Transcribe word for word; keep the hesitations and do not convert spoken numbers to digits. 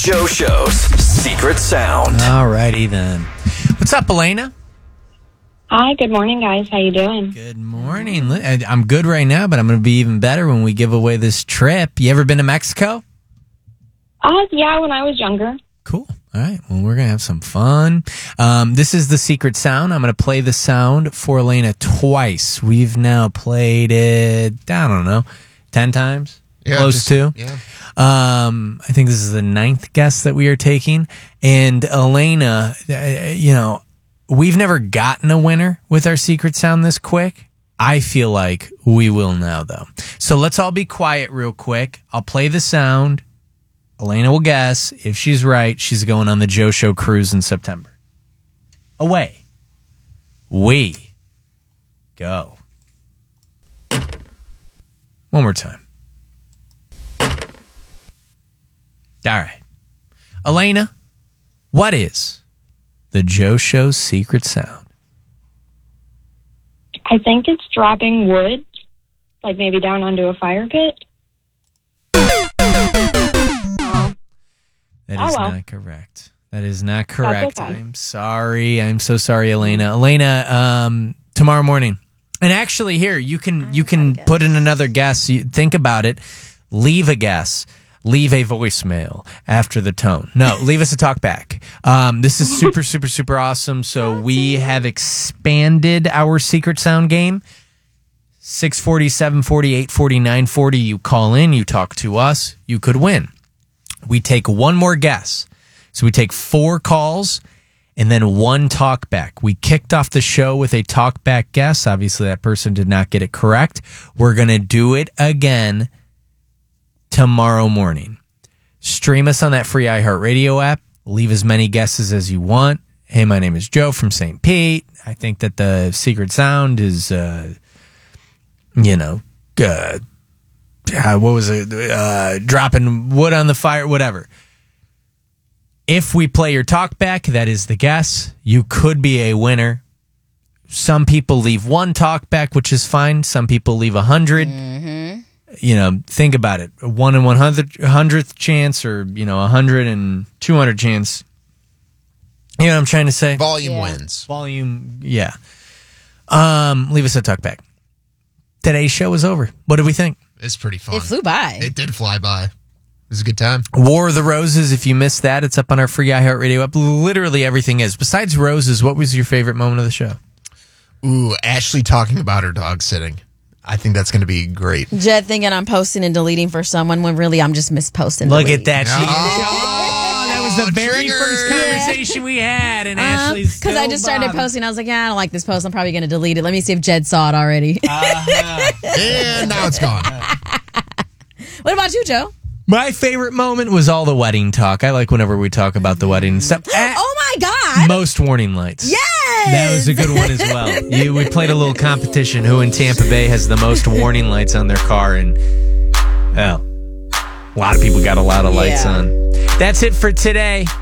Joe Show's Secret Sound. All righty then. What's up, Elena? Hi, good morning, guys. How you doing? Good morning. I'm good right now, but I'm going to be even better when we give away this trip. You ever been to Mexico? Uh, yeah, when I was younger. Cool. All right. Well, we're going to have some fun. Um, this is the Secret Sound. I'm going to play the sound for Elena twice. We've now played it, I don't know, ten times? Yeah, Close just, to. Yeah. Um, I think this is the ninth guess that we are taking. And Elena, uh, you know, we've never gotten a winner with our Secret Sound this quick. I feel like we will now, though. So let's all be quiet real quick. I'll play the sound. Elena will guess. If she's right, she's going on the Joe Show cruise in September. Away. We go. One more time. All right. Elena, what is the Joe Show's secret sound? I think it's dropping wood, like maybe down onto a fire pit. That Oh, is well. not correct. That is not correct. okay. I'm sorry. I'm so sorry, Elena. Elena, um, tomorrow morning. And actually, here, you can you can put in another guess. You, think about it. Leave a guess. Leave a voicemail after the tone. No, leave us a talk back. Um, this is super, super, super awesome. So we have expanded our secret sound game. six forty, seven forty, eight forty, nine forty. You call in, you talk to us, you could win. We take one more guess. So we take four calls and then one talk back. We kicked off the show with a talk back guess. Obviously, that person did not get it correct. We're going to do it again tomorrow morning. Stream us on that free iHeartRadio app. Leave as many guesses as you want. Hey, my name is Joe from Saint Pete. I think that the secret sound is, uh, you know, uh, uh, what was it? Uh, dropping wood on the fire, whatever. If we play your talk back, that is the guess. You could be a winner. Some people leave one talk back, which is fine. Some people leave a hundred. Mm-hmm. You know, think about it. A one in one hundredth chance, or, you know, a hundred and two hundred chance. You know what I'm trying to say? Volume Yeah. wins. Volume, yeah. Um, leave us a talk back. Today's show is over. What did we think? It's pretty fun. It flew by. It did fly by. It was a good time. War of the Roses, if you missed that, it's up on our free iHeartRadio app. Literally everything is. Besides roses, what was your favorite moment of the show? Ooh, Ashley talking about her dog sitting. I think that's going to be great. Jed thinking I'm posting and deleting for someone when really I'm just misposting. Look deleting. at that. She, Oh, that was the very triggered. first conversation we had, and Ashley's Because I just started posting. posting. I was like, yeah, I don't like this post. I'm probably going to delete it. Let me see if Jed saw it already. And now it's gone. What about you, Joe? My favorite moment was all the wedding talk. I like whenever we talk about the wedding and stuff. Ah, Oh my God. most warning lights. Yes. That was a good one as well. You, we played a little competition. Who in Tampa Bay has the most warning lights on their car? And, oh, a lot of people got a lot of lights Yeah. on. That's it for today.